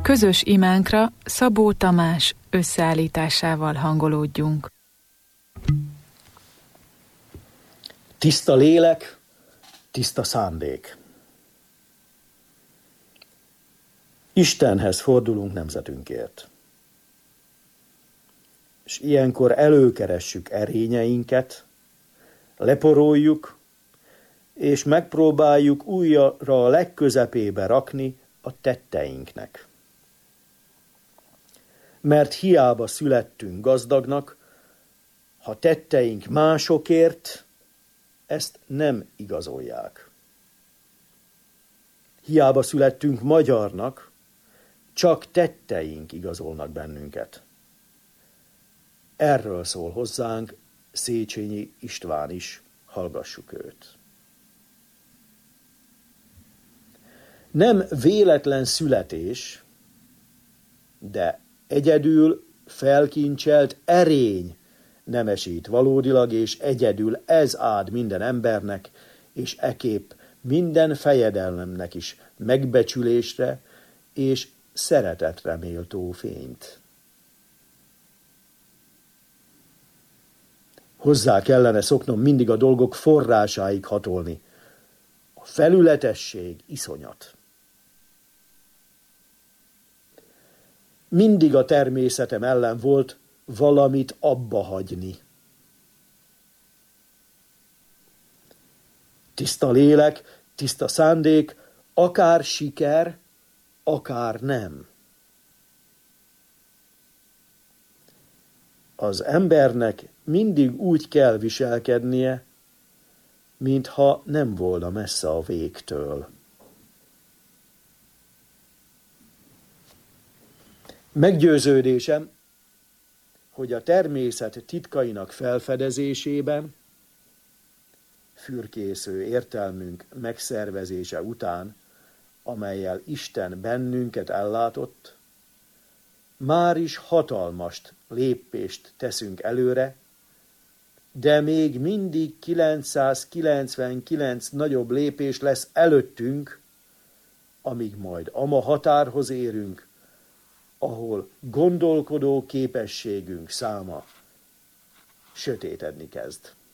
Közös imánkra Szabó Tamás összeállításával hangolódjunk. Tiszta lélek, tiszta szándék. Istenhez fordulunk nemzetünkért. És ilyenkor előkeressük erényeinket, leporoljuk, és megpróbáljuk újra a legközepébe rakni a tetteinknek. Mert hiába születtünk gazdagnak, ha tetteink másokért, ezt nem igazolják. Hiába születtünk magyarnak, csak tetteink igazolnak bennünket. Erről szól hozzánk Széchenyi István is, hallgassuk őt. Nem véletlen születés, de egyedül felkincselt erény nemesít valódilag, és egyedül ez áld minden embernek, és ekképp minden fejedelemnek is megbecsülésre és szeretetre méltó fényt. Hozzá kellene szoknom mindig a dolgok forrásáig hatolni. A felületesség iszonyat. Mindig a természetem ellen volt valamit abba hagyni. Tiszta lélek, tiszta szándék, akár siker, akár nem. Az embernek mindig úgy kell viselkednie, mintha nem volna messze a végtől. Meggyőződésem, hogy a természet titkainak felfedezésében, fürkésző értelmünk megszervezése után, amellyel Isten bennünket ellátott, már is hatalmas lépést teszünk előre, de még mindig 999 nagyobb lépés lesz előttünk, amíg majd ama határhoz érünk, ahol gondolkodó képességünk száma sötétedni kezd.